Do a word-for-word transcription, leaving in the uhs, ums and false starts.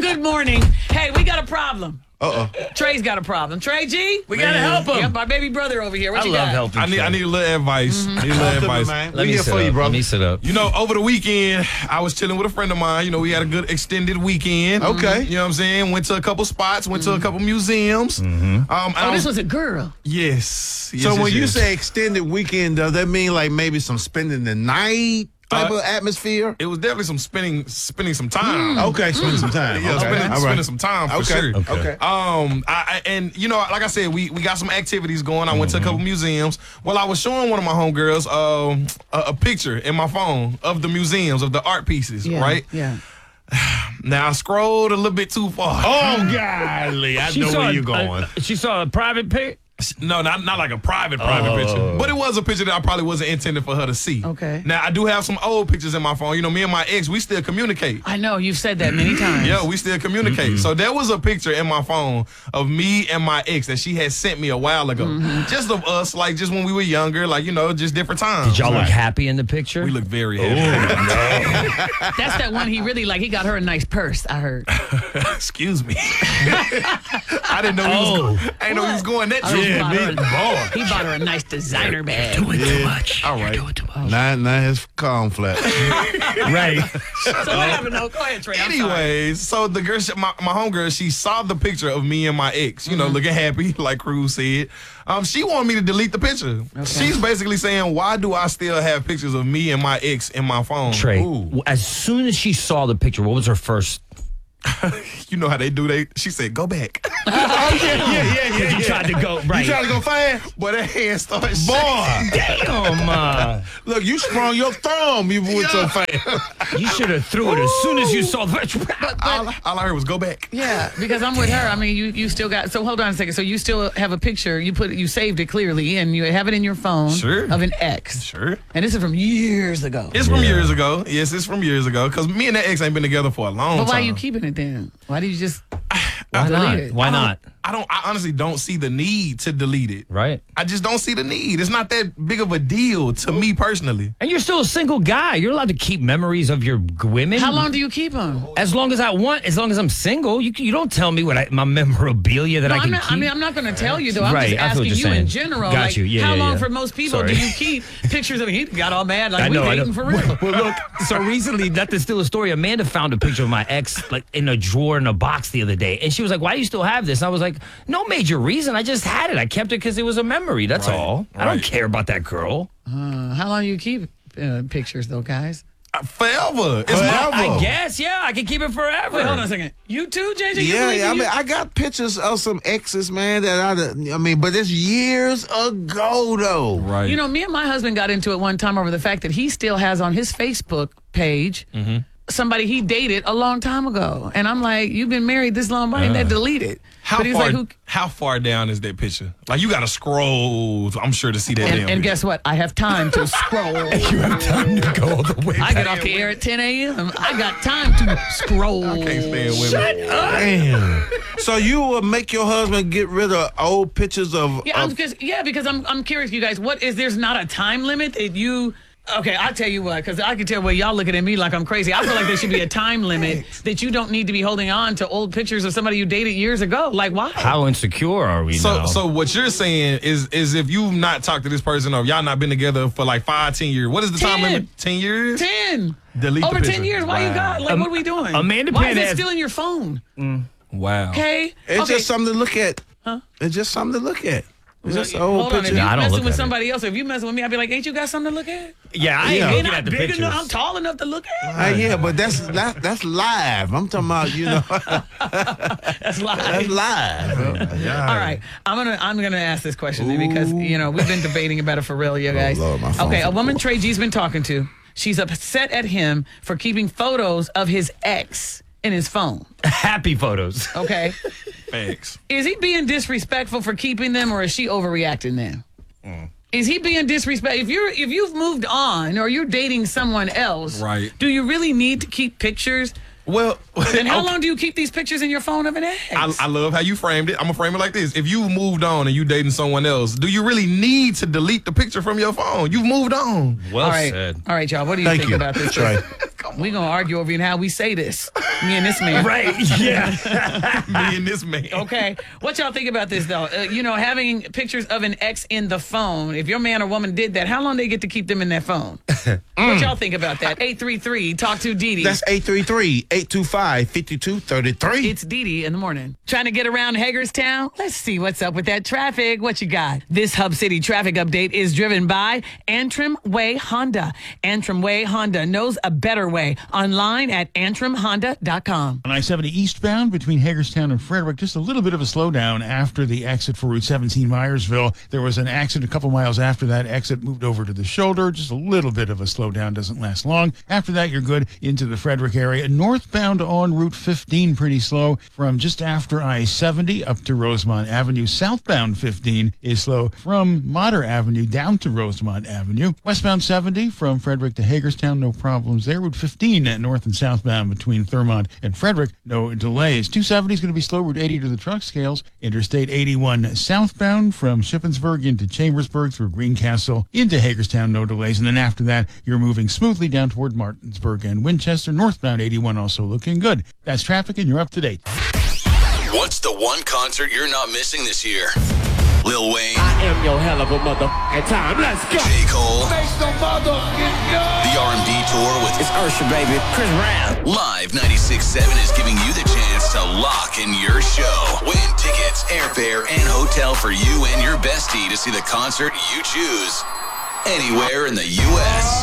good morning. Hey, we got a problem. Uh-oh. Trey's got a problem. Trey G, we Man. gotta help him. Yep, my baby brother over here. What I you love got? helping. I need, I need a little advice. Mm-hmm. Need a little advice. Man. Let we me here sit for up. you, bro. Let me sit up. You know, over the weekend, I was chilling with a friend of mine. You know, we had a good extended weekend. Okay. You know what I'm saying? Went to a couple spots, went to a couple museums. Mm-hmm. Um, Oh, this was a girl. Yes. yes So yes, when you yes. say extended weekend, does that mean like maybe some spending the night type Uh, of atmosphere? It was definitely some spending spending some time. Okay, spend some time. Yeah, okay. spending, All spending right. some time for Okay. sure. Okay. Okay. Um, I, I and you know, like I said, we we got some activities going. I went to a couple museums. Well, I was showing one of my homegirls um a, a picture in my phone of the museums of the art pieces. Yeah, Right Yeah. now, I scrolled a little bit too far. Oh, golly. I know where you're going. A, she saw a private pic. No, not not like a private private Oh. picture, but it was a picture that I probably wasn't intended for her to see. Okay. Now I do have some old pictures in my phone. You know, me and my ex, we still communicate. I know you've said that many times. Yeah, we still communicate. So there was a picture in my phone of me and my ex that she had sent me a while ago. Just of us, like just when we were younger, like, you know, just different times. Did y'all look happy in the picture? We look very happy. That's that one he really like. He got her a nice purse, I heard. Excuse me. I didn't know he was Oh. going. I didn't know he was going that Oh, he, deep. bought her, a- he bought her a nice designer bag. Doing too much. All right. Doing too much. Now, now his calm flat. Right. So what happened? No, go ahead, Trey. I'm sorry. Anyways, so the girl, she- my, my homegirl, she saw the picture of me and my ex, you know, looking happy, like Cruz said. Um, she wanted me to delete the picture. She's basically saying, why do I still have pictures of me and my ex in my phone? Trey, Ooh. as soon as she saw the picture, what was her first? You know how they do. They She said, go back. Oh, yeah, yeah, yeah, yeah. You tried to go right. You trying to go fast? But that hand started shaking. Boy, Damn, uh, look, you sprung your thumb. You went so fast. you should have threw it as soon as you saw the picture. All, all I heard was go back. Yeah, because I'm with her. I mean, you, you still got. So hold on a second. So you still have a picture. You put you saved it clearly, and you have it in your phone. Sure. Of an ex. Sure. And this is from years ago. It's from Yeah. years ago. Yes, it's from years ago. Because me and that ex ain't been together for a long But time. why are you keeping it then? Why do you just Why delete not? it? Why I don't- not? I don't. I honestly don't see the need to delete it. Right. I just don't see the need. It's not that big of a deal to me personally. And you're still a single guy. You're allowed to keep memories of your g- women. How long do you keep them? As long as I want. As long as I'm single. You you don't tell me what I, my memorabilia that No, I I'm can not, keep. I mean, I'm not going to tell you though. I'm Right, just I feel what asking you're you in saying. general. Got like, you. Yeah, how yeah, long yeah. for most people Sorry. do you keep pictures of? He got all mad like I we know. I dating know. for real. Well, look. So recently, not to steal a story, Amanda found a picture of my ex like in a drawer in a box the other day, and she was like, "Why do you still have this?" And I was like, "No major reason. I just had it. I kept it because it was a memory. That's Right, all. I don't right. care about that girl." Uh, how long do you keep uh, pictures though, guys? Uh, Forever. It's Forever. my I guess. Yeah, I can keep it forever. Wait, hold on a second. You too, J J? You Yeah, believe yeah, I in mean, you? I got pictures of some exes, man. That I, I mean, but it's years ago, though. right. You know, me and my husband got into it one time over the fact that he still has on his Facebook page somebody he dated a long time ago. And I'm like, you've been married this long, why ain't that deleted? how but he's far? like, who? How far down is that picture? Like you got to scroll. I'm sure to see that. damn And, and picture. guess what? I have time to scroll. You have time to go all the way. I get off the air at ten a.m. I got time to scroll. I can't stand women. Damn. So you will make your husband get rid of old pictures of? Yeah, I'm, of cause, yeah, because I'm I'm curious, you guys. What is there's not a time limit that you? Okay, I'll tell you what, because I can tell, well, y'all looking at me like I'm crazy. I feel like there should be a time limit that you don't need to be holding on to old pictures of somebody you dated years ago. Like, why? How insecure are we So, now? so what you're saying is, is if you've not talked to this person or y'all not been together for like five, ten years, what is the time Ten. limit? Ten years? ten. Delete the Over ten picture. years. Why you Wow. got? Like, Um, what are we doing? Amanda Why Penn is it has- still in your phone? Wow. Okay. It's okay. just something to look at. It's just something to look at. It's just an Hold old on. If picture. you Nah, I don't messing look with at it. somebody else, if you messing with me, I'd be like, ain't you got something to look at? yeah, I Yeah. ain't Ain't looking I at the big pictures. enough? I'm tall enough to look at. Uh, yeah, but that's that, that's live. I'm talking about, you know, That's live. that's live. Yeah. All right, I'm gonna I'm gonna ask this question then because you know we've been debating about it for real, you guys. Lord, my phone okay, a from woman before. Trey G's been talking to. She's upset at him for keeping photos of his ex in his phone. Happy photos. Okay, Thanks. is he being disrespectful for keeping them, or is she overreacting then? Is he being disrespectful? If you're if you've moved on or you're dating someone else, Right. do you really need to keep pictures? Well, And how okay. long do you keep these pictures in your phone of an ex? I, I love how you framed it. I'm gonna frame it like this: if you've moved on and you dating someone else, do you really need to delete the picture from your phone? You've moved on. Well All right, said. all right, y'all. What do you Thank think you. about this? Trey. We're gonna argue over how we say this. Me and this man. Right. Yeah. Me and this man. Okay. What y'all think about this, though? Uh, you know, having pictures of an ex in the phone. If your man or woman did that, how long they get to keep them in that phone? What y'all think about that? eight three three, talk to Dee Dee. That's eight three three, eight two five, five two three three. It's Dee Dee in the morning. Trying to get around Hagerstown? Let's see what's up with that traffic. What you got? This Hub City traffic update is driven by Antrim Way Honda. Antrim Way Honda knows a better way. Online at antrim honda dot com. On I seventy eastbound between Hagerstown and Frederick, just a little bit of a slowdown after the exit for Route seventeen Myersville. There was an accident a couple miles after that exit, moved over to the shoulder. Just a little bit of a slowdown, doesn't last long. After that, you're good into the Frederick area. Northbound on Route fifteen, pretty slow from just after I seventy up to Rosemont Avenue. Southbound fifteen is slow from Motter Avenue down to Rosemont Avenue. Westbound seventy from Frederick to Hagerstown, no problems there. Route fifteen at north and southbound between Thurmont and Frederick, no delays. two seventy is going to be slow. Route eighty to the truck scales. Interstate eighty-one southbound from Shippensburg into Chambersburg through Greencastle into Hagerstown, no delays. And then after that, you're moving smoothly down toward Martinsburg and Winchester. Northbound eighty-one also looking good. That's traffic, and you're up to date. What's the one concert you're not missing this year? Lil Wayne. I am your hell of a motherfucking time. Let's go. J. Cole. Make some motherfucking noise. The R and B tour with It's Usher, baby. Chris Brown. Live ninety-six point seven is giving you the chance to lock in your show. Win tickets, airfare, and hotel for you and your bestie to see the concert you choose anywhere in the U S